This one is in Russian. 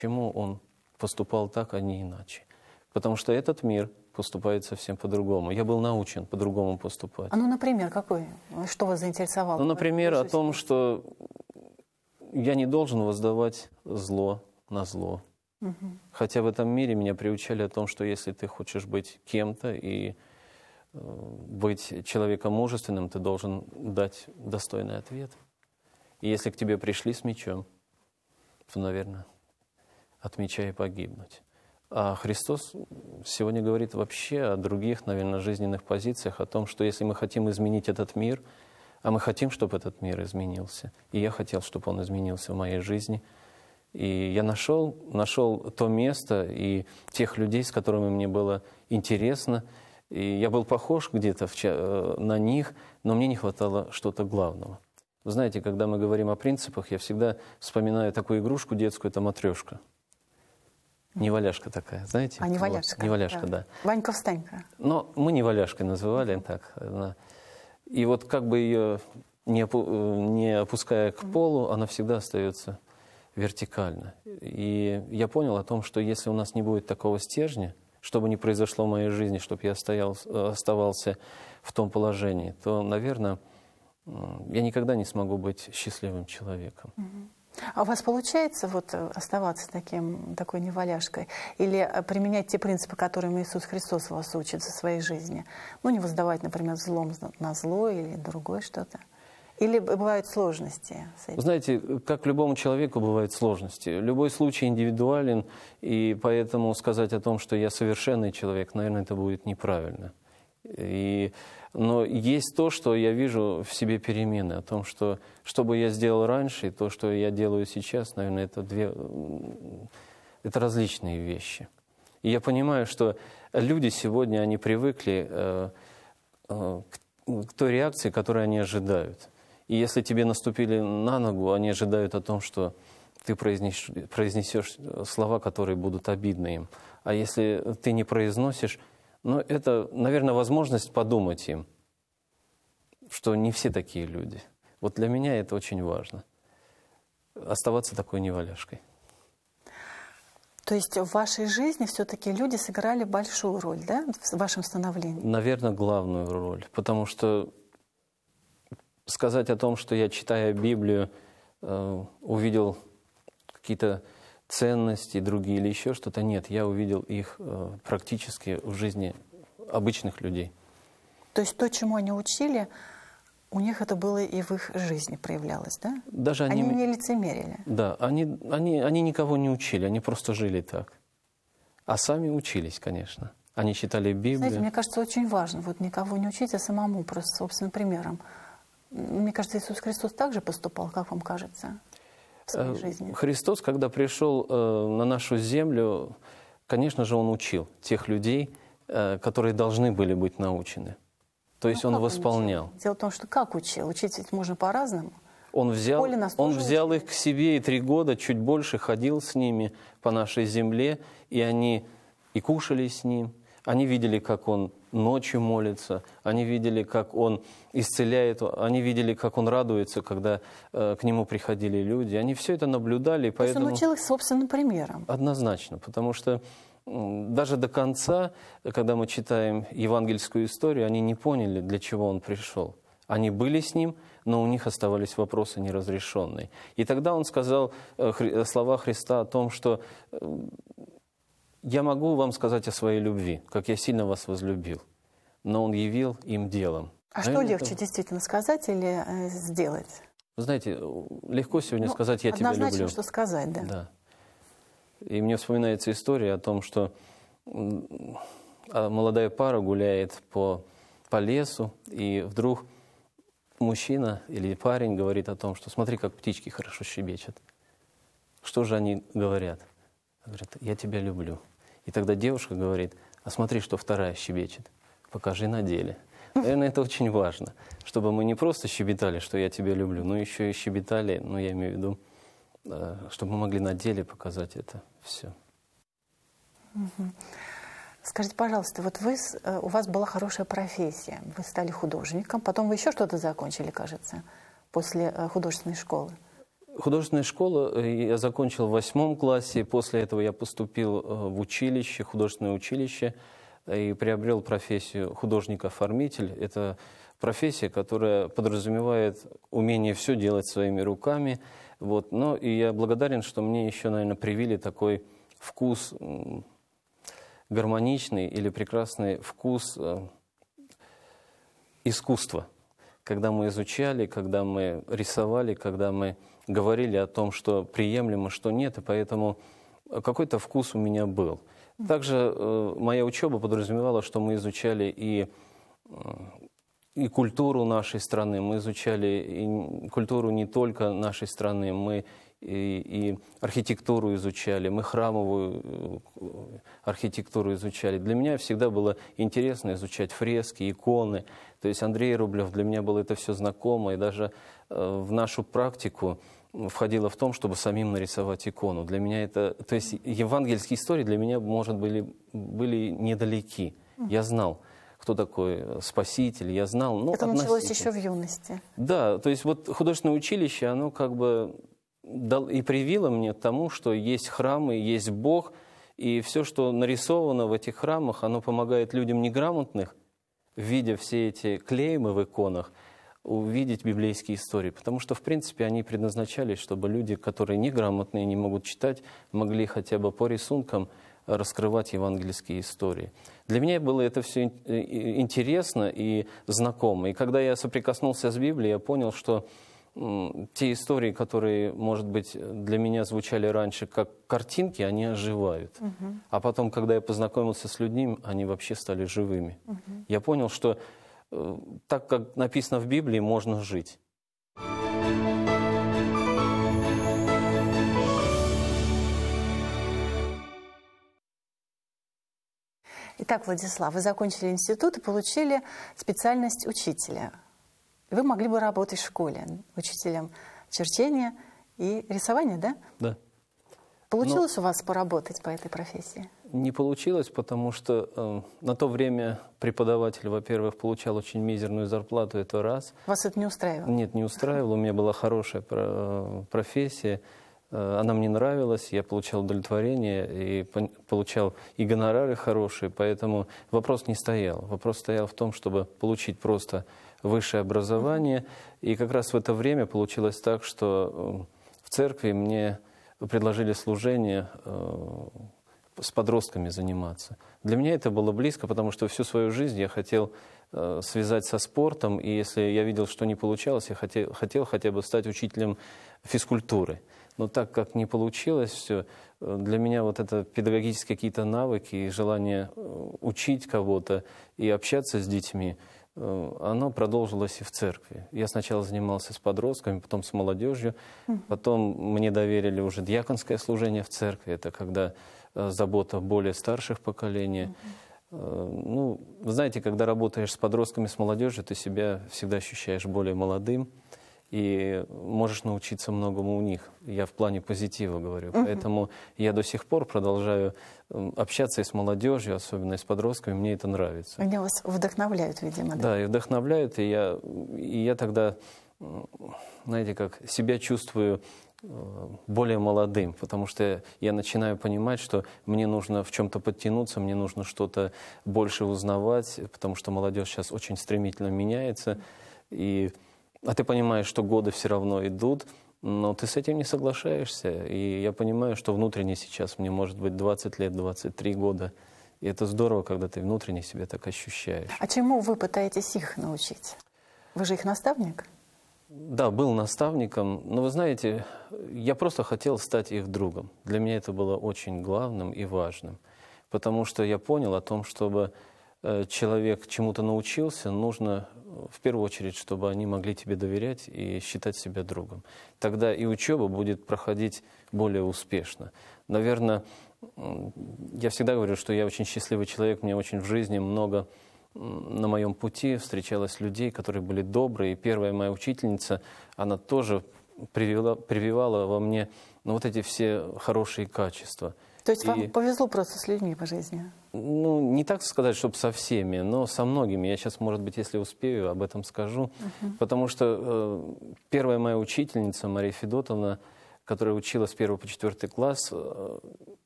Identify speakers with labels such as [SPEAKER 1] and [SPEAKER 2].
[SPEAKER 1] почему он поступал так, а не иначе. Потому что этот мир поступает совсем по-другому. Я был научен по-другому поступать.
[SPEAKER 2] А ну, например, какой? Что вас заинтересовало?
[SPEAKER 1] Ну, например, о том, что я не должен воздавать зло на зло.
[SPEAKER 2] Угу.
[SPEAKER 1] Хотя в этом мире меня приучали о том, что если ты хочешь быть кем-то и быть человеком мужественным, ты должен дать достойный ответ. И если к тебе пришли с мечом, то, наверное, от меча и погибнуть. А Христос сегодня говорит вообще о других, наверное, жизненных позициях, о том, что если мы хотим изменить этот мир, а мы хотим, чтобы этот мир изменился, и я хотел, чтобы он изменился в моей жизни, и я нашел то место и тех людей, с которыми мне было интересно, и я был похож где-то на них, но мне не хватало что-то главного. Вы знаете, когда мы говорим о принципах, я всегда вспоминаю такую игрушку детскую, это матрешка. Неваляшка такая, знаете?
[SPEAKER 2] А, неваляшка.
[SPEAKER 1] Вот, неваляшка, да.
[SPEAKER 2] Ванька-встанька.
[SPEAKER 1] Но мы неваляшкой называли так. И вот как бы ее не опуская к полу, она всегда остается вертикально. И я понял о том, что если у нас не будет такого стержня, что бы ни произошло в моей жизни, чтобы я оставался в том положении, то, наверное, я никогда не смогу быть счастливым человеком.
[SPEAKER 2] А у вас получается вот оставаться такой неваляшкой? Или применять те принципы, которыми Иисус Христос вас учит в своей жизни? Ну, не воздавать, например, злом на зло или другое что-то? Или бывают сложности с этим?
[SPEAKER 1] Знаете, как любому человеку бывают сложности. Любой случай индивидуален, и поэтому сказать о том, что я совершенный человек, наверное, это будет неправильно. Но есть то, что я вижу в себе перемены, о том, что бы я сделал раньше, и то, что я делаю сейчас, наверное, это различные вещи. И я понимаю, что люди сегодня, они привыкли к той реакции, которую они ожидают. И если тебе наступили на ногу, они ожидают о том, что ты произнесешь слова, которые будут обидны им. А если ты не произносишь, это, наверное, возможность подумать им, что не все такие люди. Вот для меня это очень важно. Оставаться такой неваляшкой.
[SPEAKER 2] То есть в вашей жизни все-таки люди сыграли большую роль, да, в вашем становлении?
[SPEAKER 1] Наверное, главную роль. Потому что сказать о том, что я, читая Библию, увидел какие-то ценности другие или еще что-то, нет, я увидел их практически в жизни обычных людей.
[SPEAKER 2] То есть то, чему они учили, у них это было и в их жизни проявлялось, да?
[SPEAKER 1] Даже
[SPEAKER 2] они не лицемерили.
[SPEAKER 1] Да, они никого не учили, они просто жили так. А сами учились, конечно. Они читали Библию.
[SPEAKER 2] Знаете, мне кажется, очень важно вот никого не учить, а самому просто собственным примером. Мне кажется, Иисус Христос также поступал, как вам кажется?
[SPEAKER 1] Христос, когда пришел на нашу землю, конечно же, Он учил тех людей, которые должны были быть научены. То есть Он восполнял.
[SPEAKER 2] Дело в том, что как учил? Учить ведь можно по-разному.
[SPEAKER 1] Он взял их к себе, и 3 года, чуть больше, ходил с ними по нашей земле, и они и кушали с Ним. Они видели, как Он ночью молится, они видели, как Он исцеляет, они видели, как Он радуется, когда к Нему приходили люди. Они все это наблюдали.
[SPEAKER 2] То есть Он учил их собственным примером?
[SPEAKER 1] Однозначно, потому что даже до конца, когда мы читаем евангельскую историю, они не поняли, для чего Он пришел. Они были с Ним, но у них оставались вопросы неразрешенные. И тогда Он сказал слова Христа о том, что «Я могу вам сказать о своей любви, как я сильно вас возлюбил». Но Он явил им делом.
[SPEAKER 2] А что легче, действительно, сказать или сделать?
[SPEAKER 1] Вы знаете, легко сегодня сказать «я тебя люблю».
[SPEAKER 2] Однозначно, что сказать, да.
[SPEAKER 1] Да. И мне вспоминается история о том, что молодая пара гуляет по лесу, и вдруг мужчина или парень говорит о том, что смотри, как птички хорошо щебечут. Что же они говорят? Говорят, я тебя люблю. И тогда девушка говорит, а смотри, что вторая щебечет. Покажи на деле. Наверное, это очень важно, чтобы мы не просто щебетали, что я тебя люблю, но еще и щебетали, я имею в виду, чтобы мы могли на деле показать это все.
[SPEAKER 2] Скажите, пожалуйста, вот у вас была хорошая профессия, вы стали художником, потом вы еще что-то закончили, кажется, после художественной школы.
[SPEAKER 1] Художественную школу я закончил в 8 классе. После этого я поступил в училище, художественное училище, и приобрел профессию художник-оформитель. Это профессия, которая подразумевает умение все делать своими руками. Вот. Но и я благодарен, что мне еще, наверное, привили такой вкус, гармоничный или прекрасный вкус искусства. Когда мы изучали, когда мы рисовали, когда мы говорили о том, что приемлемо, что нет, и поэтому какой-то вкус у меня был. Также моя учеба подразумевала, что мы изучали и культуру нашей страны, мы изучали и культуру не только нашей страны, мы и архитектуру изучали, мы храмовую архитектуру изучали. Для меня всегда было интересно изучать фрески, иконы. То есть Андрей Рублев, для меня было это все знакомо, и даже в нашу практику входило в том, чтобы самим нарисовать икону. Для меня это, то есть евангельские истории для меня, может, были недалеки. Я знал, кто такой Спаситель, я знал. Ну,
[SPEAKER 2] это началось еще в юности.
[SPEAKER 1] Да, то есть вот художественное училище, оно как бы и привило мне тому, что есть храмы, есть Бог, и все, что нарисовано в этих храмах, оно помогает людям неграмотных, видя все эти клеймы в иконах, увидеть библейские истории. Потому что, в принципе, они предназначались, чтобы люди, которые неграмотные, не могут читать, могли хотя бы по рисункам раскрывать евангельские истории. Для меня было это все интересно и знакомо. И когда я соприкоснулся с Библией, я понял, что те истории, которые, может быть, для меня звучали раньше как картинки, они оживают. А потом, когда я познакомился с людьми, они вообще стали живыми. Я понял, что так, как написано в Библии, можно жить.
[SPEAKER 2] Итак, Владислав, вы закончили институт и получили специальность учителя. Вы могли бы работать в школе учителем черчения и рисования, да?
[SPEAKER 1] Да.
[SPEAKER 2] Получилось у вас поработать по этой профессии?
[SPEAKER 1] Не получилось, потому что на то время преподаватель, во-первых, получал очень мизерную зарплату, это раз.
[SPEAKER 2] Вас это не устраивало?
[SPEAKER 1] Нет, не устраивало. У меня была хорошая профессия, она мне нравилась, я получал удовлетворение и получал и гонорары хорошие, поэтому вопрос не стоял. Вопрос стоял в том, чтобы получить просто высшее образование. И как раз в это время получилось так, что в церкви мне предложили служение с подростками заниматься. Для меня это было близко, потому что всю свою жизнь я хотел связать со спортом, и если я видел, что не получалось, я хотел хотя бы стать учителем физкультуры. Но так как не получилось все, для меня вот это педагогические какие-то навыки и желание учить кого-то и общаться с детьми, оно продолжилось и в церкви. Я сначала занимался с подростками, потом с молодежью, потом мне доверили уже диаконское служение в церкви. Это когда забота более старших поколений. Ну, вы знаете, когда работаешь с подростками, с молодежью, ты себя всегда ощущаешь более молодым и можешь научиться многому у них. Я в плане позитива говорю. Поэтому я до сих пор продолжаю общаться и с молодежью, особенно и с подростками. Мне это нравится.
[SPEAKER 2] Они вас вдохновляют, видимо, да?
[SPEAKER 1] Да, и вдохновляют. И я тогда, знаете, как себя чувствую более молодым, потому что я начинаю понимать, что мне нужно в чем-то подтянуться, мне нужно что-то больше узнавать, потому что молодежь сейчас очень стремительно меняется. А ты понимаешь, что годы все равно идут, но ты с этим не соглашаешься. И я понимаю, что внутренне сейчас мне может быть 20 лет, 23 года. И это здорово, когда ты внутренне себя так ощущаешь.
[SPEAKER 2] А чему вы пытаетесь их научить? Вы же их наставник?
[SPEAKER 1] Да, был наставником. Но вы знаете, я просто хотел стать их другом. Для меня это было очень главным и важным. Потому что я понял о том, чтобы человек чему-то научился, нужно в первую очередь, чтобы они могли тебе доверять и считать себя другом. Тогда и учеба будет проходить более успешно. Наверное, я всегда говорю, что я очень счастливый человек, мне очень в жизни много на моем пути встречалось людей, которые были добрые. И первая моя учительница, она тоже прививала во мне но вот эти все хорошие качества.
[SPEAKER 2] То есть вам повезло просто с людьми по жизни?
[SPEAKER 1] Ну, не так сказать, чтобы со всеми, но со многими. Я сейчас, может быть, если успею, об этом скажу. Потому что первая моя учительница, Мария Федотовна, которая учила с 1 по 4 класс,